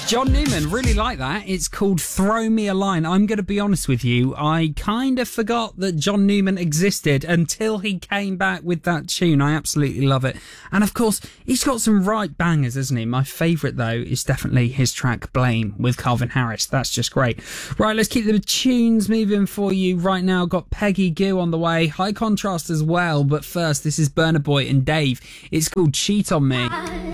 John Newman, really like that. It's called Throw Me a Line. I'm going to be honest with you, I kind of forgot that John Newman existed until he came back with that tune. I absolutely love it. And of course, he's got some right bangers, hasn't he? My favourite, though, is definitely his track Blame with Calvin Harris. That's just great. Right, let's keep the tunes moving for you right now. Got Peggy Goo on the way. High Contrast as well. But first, this is Burna Boy and Dave. It's called Cheat on Me.